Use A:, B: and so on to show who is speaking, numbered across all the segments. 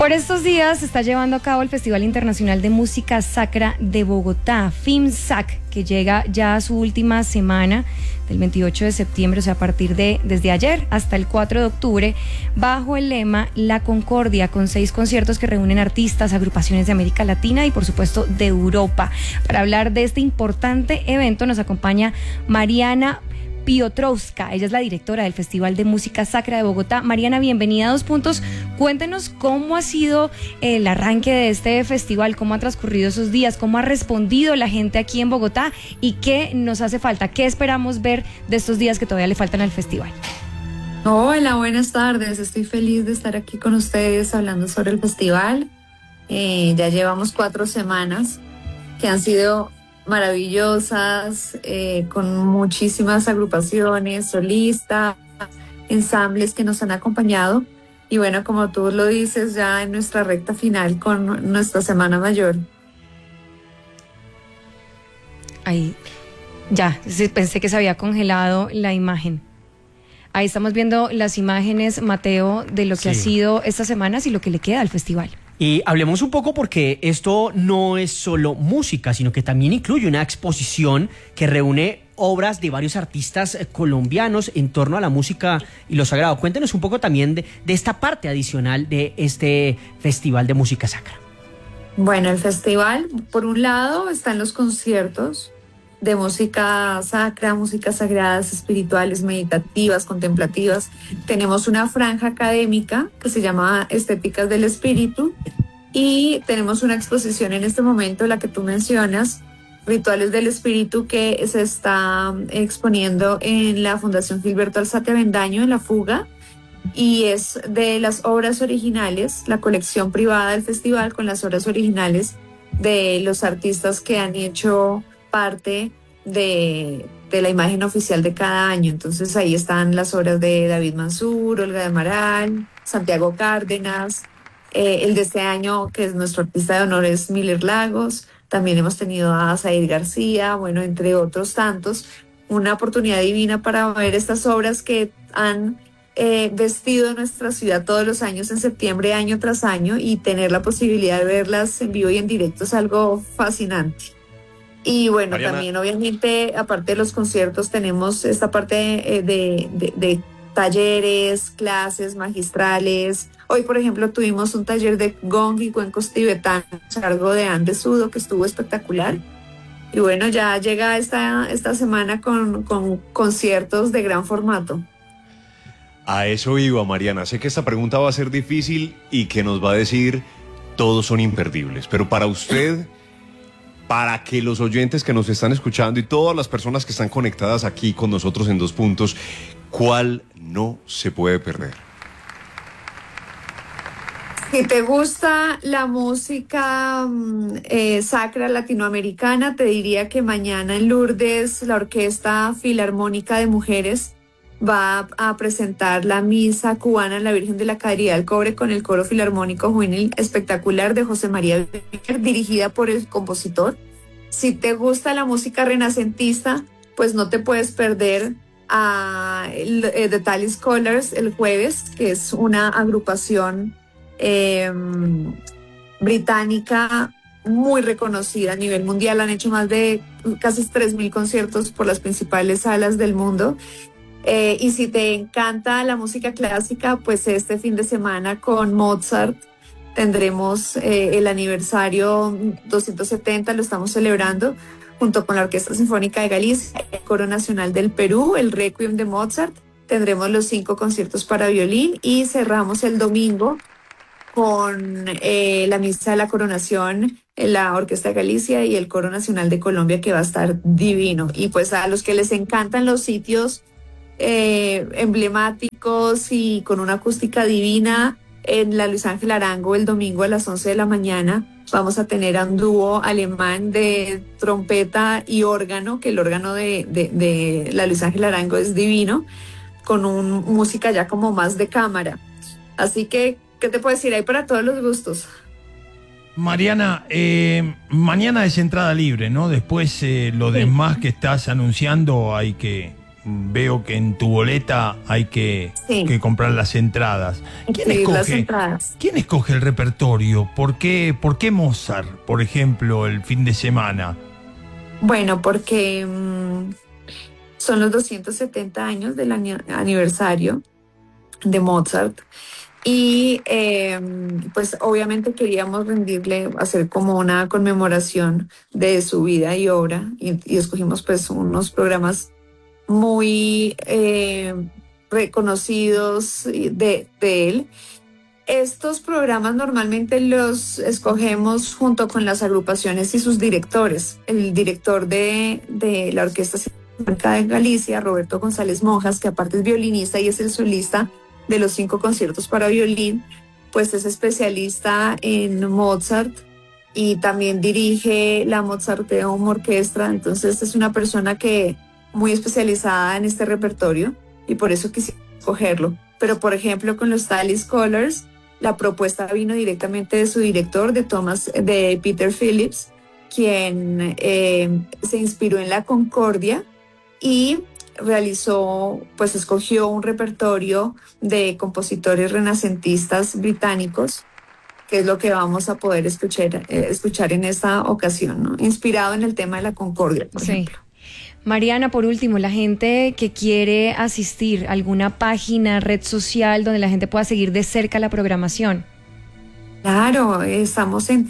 A: Por estos días se está llevando a cabo el Festival Internacional de Música Sacra de Bogotá, FIMSAC, que llega ya a su última semana, del 28 de septiembre, o sea, desde ayer hasta el 4 de octubre, bajo el lema La Concordia, con 6 conciertos que reúnen artistas, agrupaciones de América Latina y, por supuesto, de Europa. Para hablar de este importante evento nos acompaña Mariana Piotrowska. Ella es la directora del Festival de Música Sacra de Bogotá. Mariana, bienvenida a Dos Puntos. Cuéntenos cómo ha sido el arranque de este festival, cómo ha transcurrido esos días, cómo ha respondido la gente aquí en Bogotá y qué nos hace falta, qué esperamos ver de estos días que todavía le faltan al festival.
B: Hola, buenas tardes. Estoy feliz de estar aquí con ustedes hablando sobre el festival. Ya llevamos 4 semanas que han sido maravillosas, con muchísimas agrupaciones, solistas, ensambles que nos han acompañado. Y bueno, como tú lo dices, ya en nuestra recta final con nuestra Semana Mayor.
A: Ahí, ya, pensé que se había congelado la imagen. Ahí estamos viendo las imágenes, Mateo, de lo que ha sido estas semanas y lo que le queda al festival.
C: Y hablemos un poco porque esto no es solo música, sino que también incluye una exposición que reúne obras de varios artistas colombianos en torno a la música y lo sagrado. Cuéntenos un poco también de esta parte adicional de este Festival de Música Sacra.
B: Bueno, el festival, por un lado, están los conciertos de música sacra, músicas sagradas, espirituales, meditativas, contemplativas. Tenemos una franja académica que se llama Estéticas del Espíritu y tenemos una exposición en este momento, la que tú mencionas, Rituales del Espíritu, que se está exponiendo en la Fundación Gilberto Alzate Avendaño, en La Fuga, y es de las obras originales, la colección privada del festival con las obras originales de los artistas que han hecho parte de la imagen oficial de cada año. Entonces ahí están las obras de David Mansur, Olga de Amaral, Santiago Cárdenas, el de este año, que es nuestro artista de honor, es Miller Lagos. También hemos tenido a Zair García, bueno, entre otros tantos. Una oportunidad divina para ver estas obras que han vestido nuestra ciudad todos los años en septiembre, año tras año, y tener la posibilidad de verlas en vivo y en directo es algo fascinante. Y bueno, Mariana, también obviamente, aparte de los conciertos, tenemos esta parte de talleres, clases magistrales. Hoy, por ejemplo, tuvimos un taller de gong y cuencos tibetanos a cargo de Andes Sudo, que estuvo espectacular. Y bueno, ya llega esta semana con conciertos de gran formato.
D: A eso iba, Mariana. Sé que esta pregunta va a ser difícil y que nos va a decir todos son imperdibles, pero para usted, para que los oyentes que nos están escuchando y todas las personas que están conectadas aquí con nosotros en Dos Puntos, ¿cuál no se puede perder?
B: Si te gusta la música sacra latinoamericana, te diría que mañana en Lourdes la Orquesta Filarmónica de Mujeres va a presentar la Misa Cubana en la Virgen de la Caridad del Cobre con el Coro Filarmónico Juvenil espectacular de José María Becker, dirigida por el compositor. Si te gusta la música renacentista, pues no te puedes perder a The Tally Scholars el jueves, que es una agrupación británica muy reconocida a nivel mundial. Han hecho más de casi 3.000 conciertos por las principales salas del mundo. Y si te encanta la música clásica, pues este fin de semana con Mozart tendremos el aniversario 270, lo estamos celebrando junto con la Orquesta Sinfónica de Galicia, el Coro Nacional del Perú, el Requiem de Mozart. Tendremos los 5 conciertos para violín y cerramos el domingo con la Misa de la Coronación, la Orquesta de Galicia y el Coro Nacional de Colombia, que va a estar divino. Y pues a los que les encantan los sitios emblemáticos y con una acústica divina, en la Luis Ángel Arango el domingo a las 11 de la mañana vamos a tener a un dúo alemán de trompeta y órgano, que el órgano de la Luis Ángel Arango es divino, con música ya como más de cámara. Así que, ¿qué te puedo decir? Hay para todos los gustos.
E: Mariana, mañana es entrada libre, ¿no? Después lo demás que estás anunciando hay que veo que en tu boleta hay que comprar las entradas. ¿Quién escoge el repertorio? ¿Por qué Mozart, por ejemplo, el fin de semana?
B: Bueno, porque son los 270 años del aniversario de Mozart. Y pues obviamente queríamos hacer como una conmemoración de su vida y obra, y escogimos pues unos programas muy reconocidos de él. Estos programas normalmente los escogemos junto con las agrupaciones y sus directores. El director de la Orquesta Sinfónica de Galicia, Roberto González Monjas, que aparte es violinista y es el solista de los 5 conciertos para violín, pues es especialista en Mozart y también dirige la Mozarteum Orquestra. Entonces es una persona que muy especializada en este repertorio y por eso quise escogerlo. Pero por ejemplo con los Talley Scholars, la propuesta vino directamente de su director, de Peter Phillips, quien se inspiró en la Concordia y escogió un repertorio de compositores renacentistas británicos, que es lo que vamos a poder escuchar en esta ocasión, ¿no? Inspirado en el tema de la Concordia, por ejemplo.
A: Mariana, por último, la gente que quiere asistir, ¿alguna página, red social donde la gente pueda seguir de cerca la programación?
B: Claro, estamos en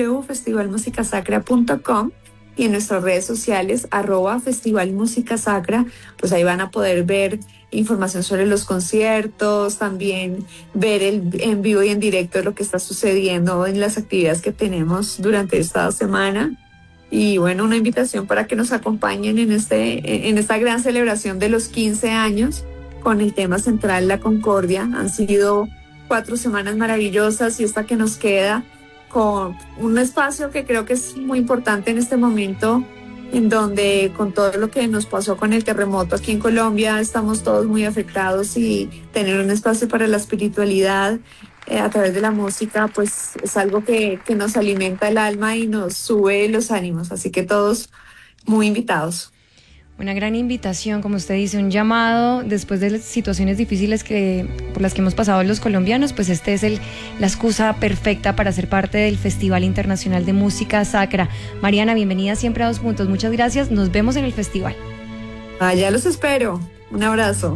B: www.festivalmusicasacra.com y en nuestras redes sociales, @festivalmusicasacra, pues ahí van a poder ver información sobre los conciertos, también ver en vivo y en directo lo que está sucediendo en las actividades que tenemos durante esta semana. Y bueno, una invitación para que nos acompañen en esta gran celebración de los 15 años con el tema central La Concordia. Han sido 4 semanas maravillosas y esta que nos queda con un espacio que creo que es muy importante en este momento, en donde con todo lo que nos pasó con el terremoto aquí en Colombia estamos todos muy afectados, y tener un espacio para la espiritualidad a través de la música pues es algo que nos alimenta el alma y nos sube los ánimos, así que todos muy invitados.
A: Una gran invitación, como usted dice, un llamado después de las situaciones difíciles por las que hemos pasado los colombianos, pues este es la excusa perfecta para ser parte del Festival Internacional de Música Sacra. Mariana, bienvenida siempre a 2 Puntos, muchas gracias, nos vemos en el festival.
B: Allá los espero, un abrazo.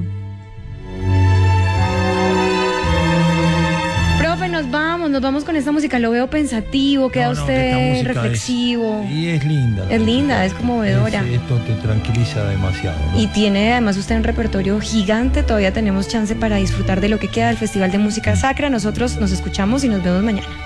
A: Nos vamos con esta música, lo veo pensativo, queda usted reflexivo.
E: Y es linda.
A: Es linda, es conmovedora.
E: Esto te tranquiliza demasiado, ¿no?
A: Y tiene además usted un repertorio gigante, todavía tenemos chance para disfrutar de lo que queda del Festival de Música Sacra. Nosotros nos escuchamos y nos vemos mañana.